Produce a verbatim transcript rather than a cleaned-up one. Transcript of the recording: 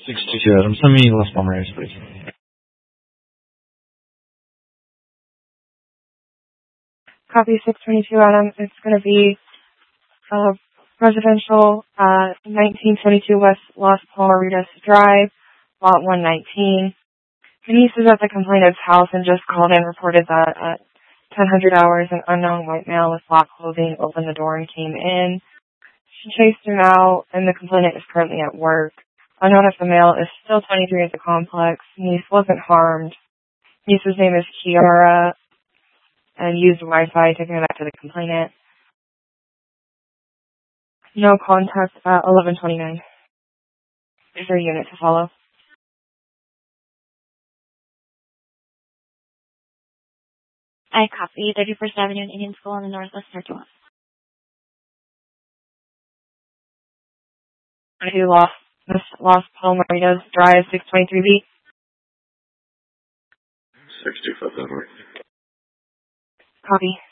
six two two Adams. Send me Las Palmeras, please. Copy six twenty-two Adams. It's going to be uh, residential, uh, nineteen twenty-two West Las Palmeritas Drive, lot one nineteen. Denise is at the complainant's house and just called and reported that at ten hundred hours, an unknown white male with black clothing opened the door and came in. She chased him out, and the complainant is currently at work. Unknown if the male is still twenty-three at the complex. Denise wasn't harmed. Denise's name is Kiara, and used Wi-Fi to connect to the complainant. No contact at eleven twenty-nine. Is there a unit to follow? I copy. thirty-first Avenue and Indian School on the Northwest Circular. I do Las, Las Palmeritas Drive, six twenty-three B. six two five, that works. Copy.